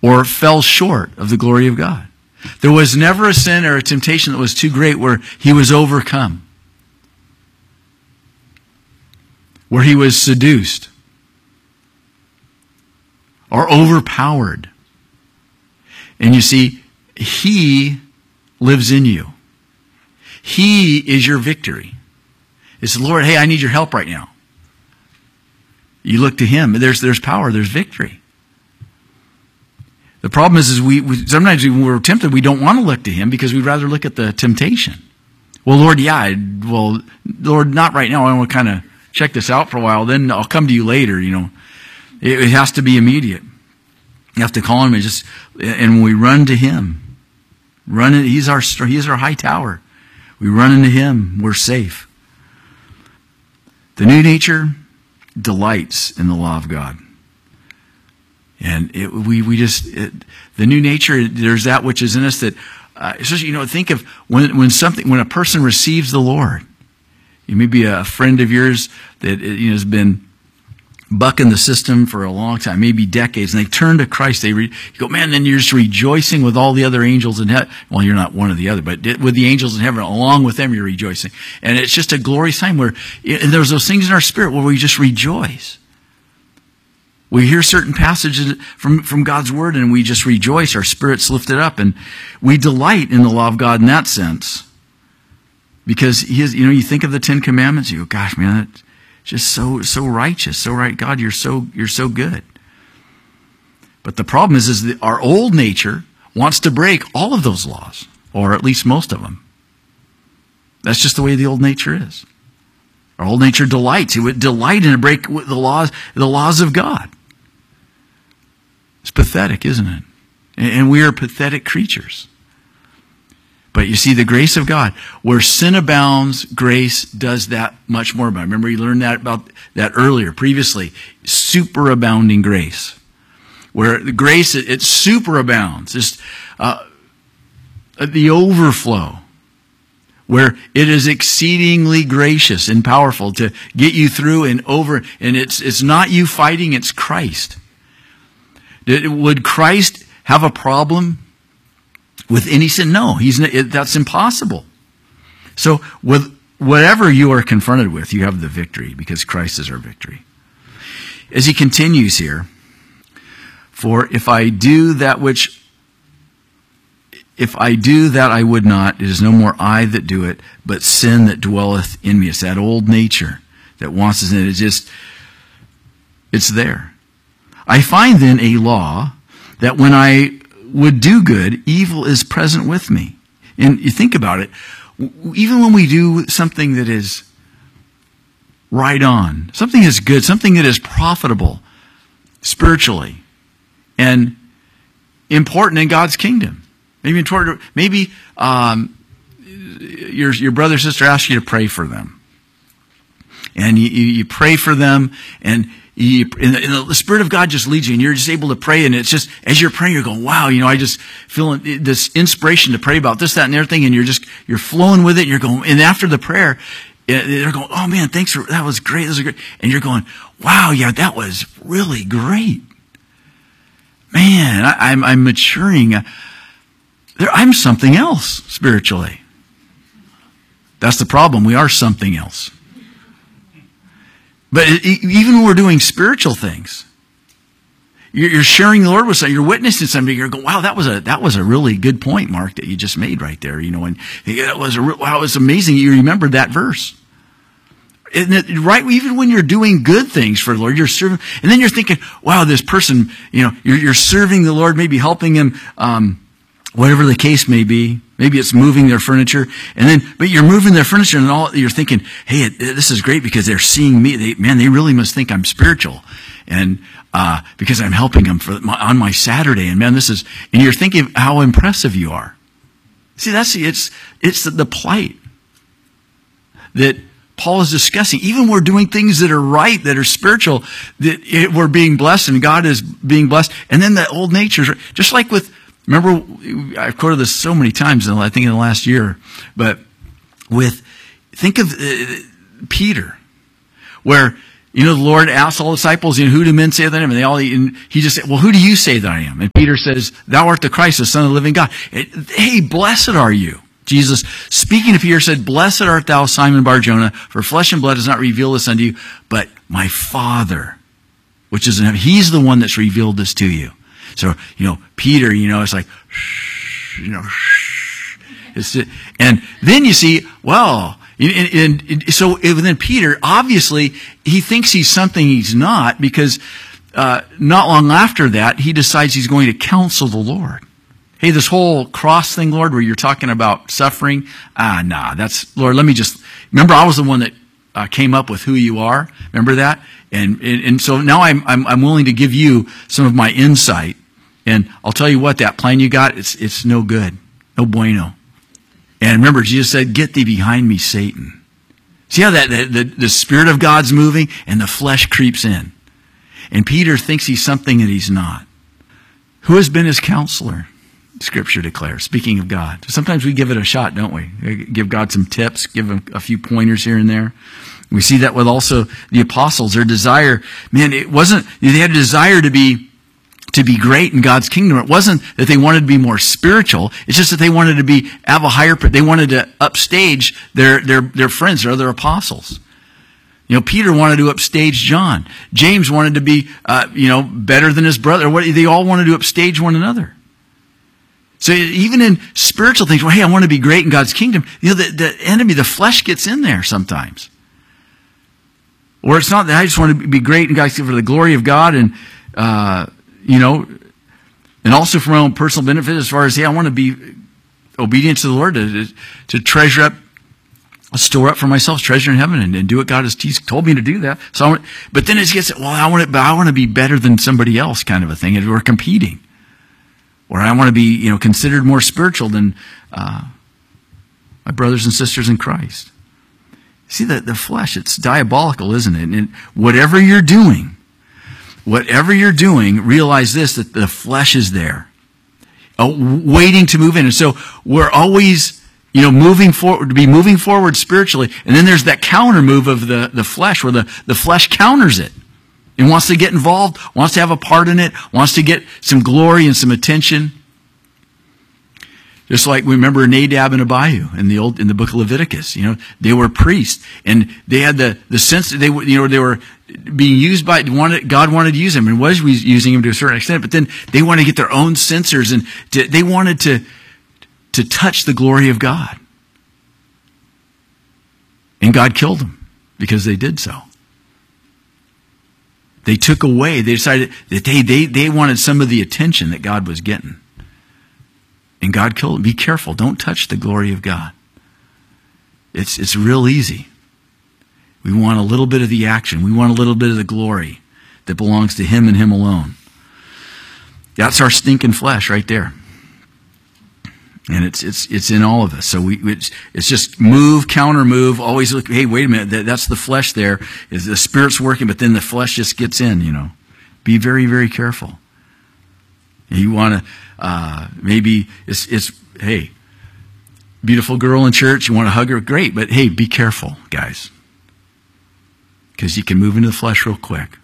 or fell short of the glory of God. There was never a sin or a temptation that was too great where he was overcome, where he was seduced or overpowered. And you see, he lives in you. He is your victory. It's the Lord, hey, I need your help right now. You look to him. There's power. There's victory. The problem is we sometimes when we're tempted, we don't want to look to him because we'd rather look at the temptation. Well, Lord, Lord, not right now. I want to kind of check this out for a while. Then I'll come to you later. It has to be immediate. You have to call him and when we run to him, he's our high tower. We run into him. We're safe. The new nature delights in the law of God. And the new nature, there's that which is in us that, especially, think of when a person receives the Lord. You may be a friend of yours that has been bucking the system for a long time, maybe decades, and they turn to Christ. You go, man, then you're just rejoicing with all the other angels in heaven. Well, you're not one of the other, but with the angels in heaven, along with them, you're rejoicing. And it's just a glorious time where there's those things in our spirit where we just rejoice. We hear certain passages from God's Word and we just rejoice. Our spirit's lifted up and we delight in the law of God in that sense. Because he is, you think of the Ten Commandments, you go, gosh, man, that's just so righteous, so right. God, you're so good. But the problem is that our old nature wants to break all of those laws, or at least most of them. That's just the way the old nature is. Our old nature delights. It would delight in to break the laws of God. It's pathetic, isn't it? And we are pathetic creatures. But you see, the grace of God, where sin abounds, grace does that much more. Remember, you learned about that earlier, previously. Superabounding grace. Where the grace, it superabounds. Just the overflow. Where it is exceedingly gracious and powerful to get you through and over. And it's not you fighting, it's Christ. Would Christ have a problem with any sin? No, that's impossible. So with whatever you are confronted with, you have the victory because Christ is our victory. As he continues here, for if I do that I would not, it is no more I that do it, but sin that dwelleth in me. It's that old nature that wants us in it. It's there. I find then a law that when I would do good, evil is present with me. And you think about it, even when we do something that is right on, something is good, something that is profitable spiritually and important in God's kingdom. Maybe your brother or sister asks you to pray for them. And you pray for them, and the Spirit of God just leads you, and you're just able to pray, and it's just, as you're praying, you're going, wow, I just feel this inspiration to pray about this, that, and the other thing, and you're flowing with it, and you're going, and after the prayer, they're going, oh man, thanks that was great, this was great, and you're going, wow, yeah, that was really great. Man, I'm maturing. I'm something else spiritually. That's the problem. We are something else. But even when we're doing spiritual things, you're sharing the Lord with something, you're witnessing something, you're going, wow, that was a really good point, Mark, that you just made right there, and it was amazing you remembered that verse. Isn't it right? Even when you're doing good things for the Lord, you're serving, and then you're thinking, wow, this person, you're serving the Lord, maybe helping him, whatever the case may be. Maybe it's moving their furniture, but you're moving their furniture, and you're thinking, hey, this is great because they're seeing me. They really must think I'm spiritual, and because I'm helping them on my Saturday, and man, and you're thinking how impressive you are. See, it's the plight that Paul is discussing. Even we're doing things that are right, that are spiritual, that we're being blessed, and God is being blessed, and then the old nature, just like with. Remember, I've quoted this so many times, I think in the last year, but think of Peter, where The Lord asked all the disciples, who do men say that I am? And he just said, well, who do you say that I am? And Peter says, thou art the Christ, the Son of the living God. Hey, blessed are you. Jesus, speaking to Peter, said, blessed art thou, Simon Bar-Jonah, for flesh and blood does not reveal this unto you, but my Father, which is in heaven. He's the one that's revealed this to you. So, Peter, it's like, and then you see, well, so then Peter, obviously, he thinks he's something he's not, because not long after that, he decides he's going to counsel the Lord. Hey, this whole cross thing, Lord, where you're talking about suffering, that's, Lord, remember I was the one that came up with who you are. Remember that? And so now I'm willing to give you some of my insight. And I'll tell you what, that plan you got, it's no good. No bueno. And remember, Jesus said, get thee behind me, Satan. See how the Spirit of God's moving and the flesh creeps in. And Peter thinks he's something that he's not. Who has been his counselor? Scripture declares, speaking of God. Sometimes we give it a shot, don't we? Give God some tips, give him a few pointers here and there. We see that with also the apostles. Their desire, it wasn't, they had a desire to be great in God's kingdom. It wasn't that they wanted to be more spiritual. It's just that they wanted to have a higher, they wanted to upstage their friends, their other apostles. Peter wanted to upstage John. James wanted to be, better than his brother. They all wanted to upstage one another. So even in spiritual things, hey, I want to be great in God's kingdom. The enemy, the flesh gets in there sometimes. Or it's not that I just want to be great in God's kingdom for the glory of God and, and also for my own personal benefit as far as, hey, I want to be obedient to the Lord, to treasure up, store up for myself treasure in heaven and do what God has told me to do that. So but then it gets, well, I want to be better than somebody else kind of a thing. And we're competing. Or I want to be, considered more spiritual than my brothers and sisters in Christ. See, the flesh, it's diabolical, isn't it? And whatever you're doing, realize this, that the flesh is there, waiting to move in. And so we're always, moving forward spiritually. And then there's that counter move of the flesh, where the flesh counters it. And wants to get involved, wants to have a part in it, wants to get some glory and some attention. Just like we remember Nadab and Abihu in the book of Leviticus. They were priests, and they had the sense that they were being used by God wanted to use them, and was using them to a certain extent. But then they wanted to get their own censers, and they wanted to touch the glory of God, and God killed them because they did so. They took away, they decided that they wanted some of the attention that God was getting. And God killed them. Be careful. Don't touch the glory of God. It's real easy. We want a little bit of the action. We want a little bit of the glory that belongs to Him and Him alone. That's our stinking flesh right there. And it's in all of us. So it's just move, counter move, always look, hey, wait a minute, that's the flesh there. Is the Spirit's working, but then the flesh just gets in, Be very, very careful. You want to, maybe it's, hey, beautiful girl in church, you want to hug her, great, but hey, be careful, guys. Because you can move into the flesh real quick.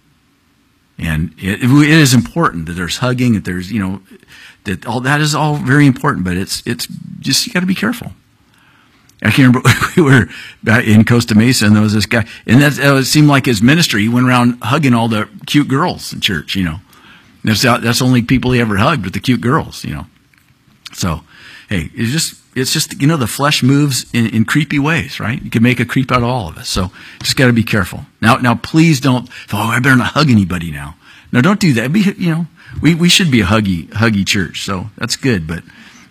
And it is important that there's hugging, that there's, that all that is all very important, but it's just, you got to be careful. I can remember we were in Costa Mesa, and there was this guy, and it seemed like his ministry. He went around hugging all the cute girls in church, That's the only people he ever hugged, with the cute girls, So, hey, it's just the flesh moves in creepy ways, right? You can make a creep out of all of us. So, just got to be careful. Now, please don't. I better not hug anybody now. No, don't do that. We should be a huggy church, so that's good. But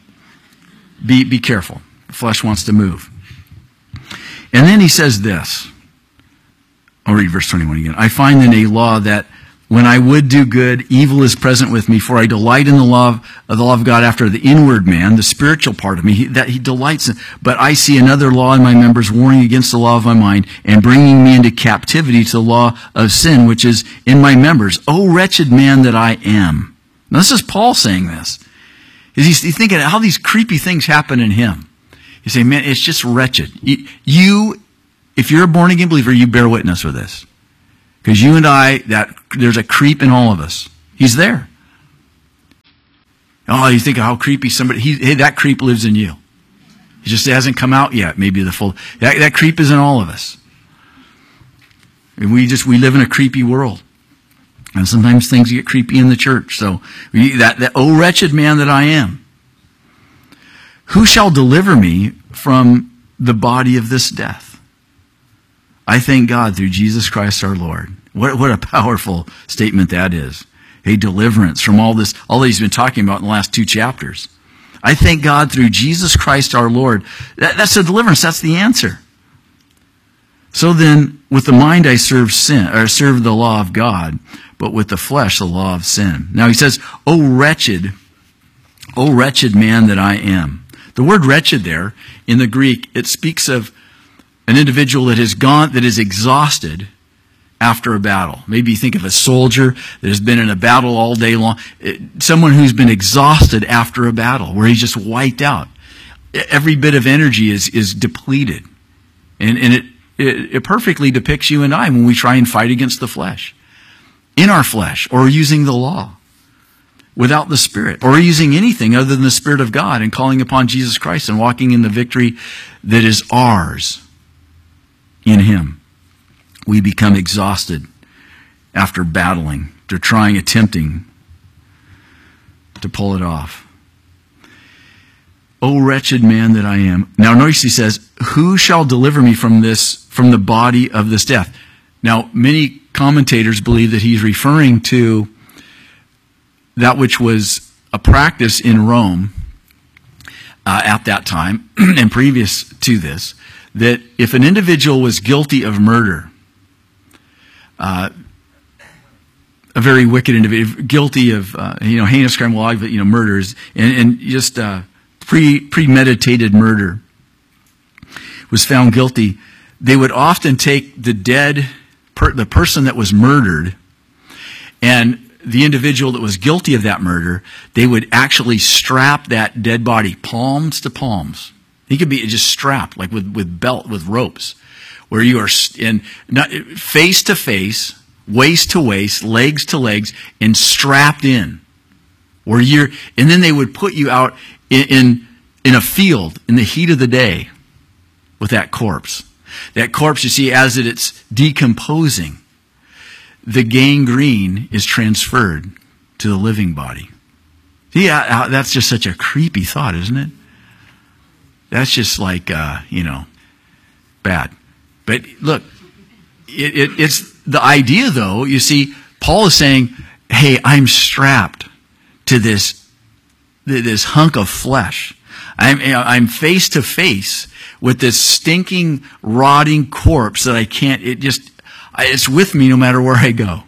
be careful. The flesh wants to move. And then he says this. I'll read verse 21 again. I find in a law that when I would do good, evil is present with me, for I delight in the law of God after the inward man, the spiritual part of me, that he delights in. But I see another law in my members, warring against the law of my mind, and bringing me into captivity to the law of sin, which is in my members. O wretched man that I am. Now this is Paul saying this. He's thinking how these creepy things happen in him. You say, man, it's just wretched. If you're a born again believer, you bear witness with this. Because you and I, there's a creep in all of us. He's there. Oh, you think of how creepy hey, that creep lives in you. He just hasn't come out yet, maybe that creep is in all of us. And we live in a creepy world. And sometimes things get creepy in the church. So, that oh wretched man that I am. Who shall deliver me from the body of this death? I thank God through Jesus Christ our Lord. What a powerful statement that is. A deliverance from all that he's been talking about in the last 2 chapters. I thank God through Jesus Christ our Lord. That's the deliverance. That's the answer. So then, with the mind I serve the law of God, but with the flesh the law of sin. Now he says, O wretched man that I am. The word wretched there, in the Greek, it speaks of an individual that is exhausted after a battle. Maybe you think of a soldier that has been in a battle all day long. Someone who's been exhausted after a battle, where he's just wiped out. Every bit of energy is depleted. And it perfectly depicts you and I when we try and fight against the flesh. In our flesh, or using the law. Without the Spirit, or using anything other than the Spirit of God and calling upon Jesus Christ and walking in the victory that is ours in Him. We become exhausted after battling, attempting to pull it off. O wretched man that I am. Now notice he says, who shall deliver me from the body of this death? Now, many commentators believe that he's referring to that which was a practice in Rome at that time and previous to this, that if an individual was guilty of murder, a very wicked individual, guilty of heinous crime, murders, and just premeditated murder, was found guilty, they would often take the person that was murdered, and the individual that was guilty of that murder, they would actually strap that dead body palms to palms. He could be just strapped, like with ropes, where you are face to face, waist to waist, legs to legs, and strapped in. And then they would put you out in a field in the heat of the day with that corpse. That corpse, you see, as it's decomposing, the gangrene is transferred to the living body. Yeah, that's just such a creepy thought, isn't it? That's just like, bad. But look, it's the idea, though. You see, Paul is saying, hey, I'm strapped to this hunk of flesh. I'm face to face with this stinking, rotting corpse that I can't, it's with me no matter where I go.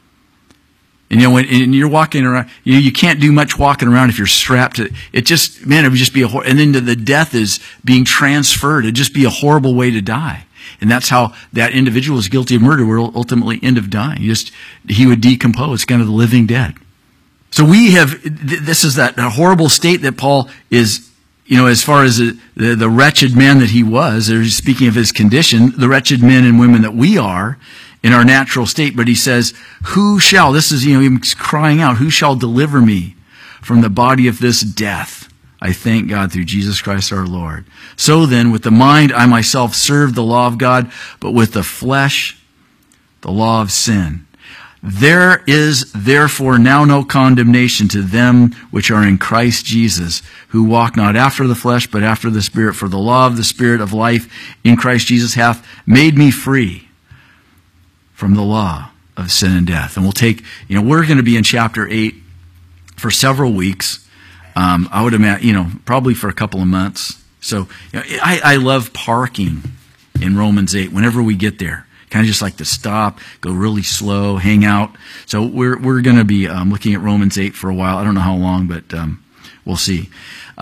And when you're walking around, you can't do much walking around if you're strapped to it. It would just be and then the death is being transferred. It'd just be a horrible way to die. And that's how that individual is guilty of murder will ultimately end up dying. He would decompose, kind of the living dead. So this is that horrible state that Paul is, as far as the wretched man that he was, or speaking of his condition, the wretched men and women that we are in our natural state. But he says, this is, he's crying out, who shall deliver me from the body of this death? I thank God through Jesus Christ our Lord. So then, with the mind, I myself serve the law of God, but with the flesh, the law of sin. There is therefore now no condemnation to them which are in Christ Jesus, who walk not after the flesh, but after the Spirit. For the law of the Spirit of life in Christ Jesus hath made me free from the law of sin and death. And we'll take, we're going to be in chapter 8 for several weeks. I would imagine, probably for a couple of months. So I love parking in Romans 8 whenever we get there. Kind of just like to stop, go really slow, hang out. So we're going to be looking at Romans 8 for a while. I don't know how long, but we'll see.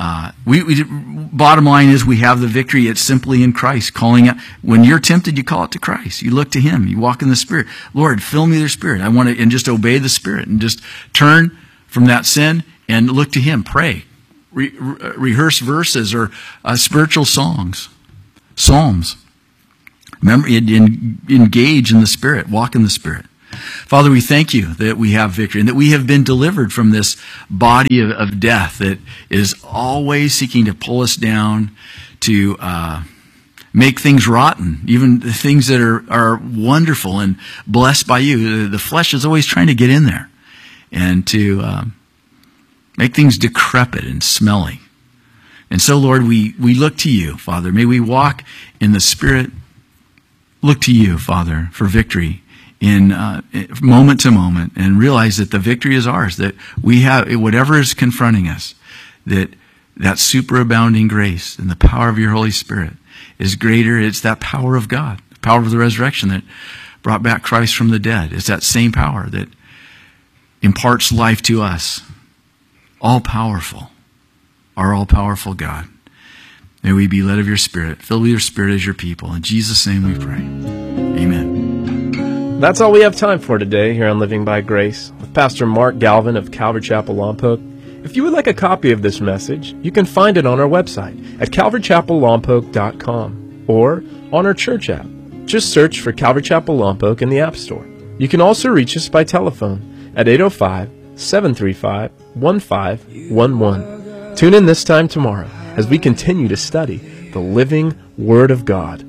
Bottom line is we have the victory. It's simply in Christ. Calling out. When you're tempted, you call it to Christ. You look to Him. You walk in the Spirit. Lord, fill me with your Spirit. I want to, and just obey the Spirit and just turn from that sin and look to Him. Pray. Rehearse verses or spiritual songs. Psalms. Remember, engage in the Spirit, walk in the Spirit. Father, we thank you that we have victory and that we have been delivered from this body of death that is always seeking to pull us down, to make things rotten, even the things that are wonderful and blessed by you. The flesh is always trying to get in there and to make things decrepit and smelly. And so, Lord, we look to you, Father. May we walk in the Spirit. Look to you, Father, for victory in moment to moment, and realize that the victory is ours, that we have, whatever is confronting us, that superabounding grace and the power of your Holy Spirit is greater. It's that power of God, the power of the resurrection that brought back Christ from the dead. It's that same power that imparts life to us. All-powerful, our all-powerful God. May we be led of your Spirit, filled with your Spirit as your people. In Jesus' name we pray. Amen. That's all we have time for today here on Living by Grace with Pastor Mark Galvin of Calvary Chapel Lompoc. If you would like a copy of this message, you can find it on our website at calvarychapellompoc.com or on our church app. Just search for Calvary Chapel Lompoc in the App Store. You can also reach us by telephone at 805-735-1511. Tune in this time tomorrow as we continue to study the living Word of God.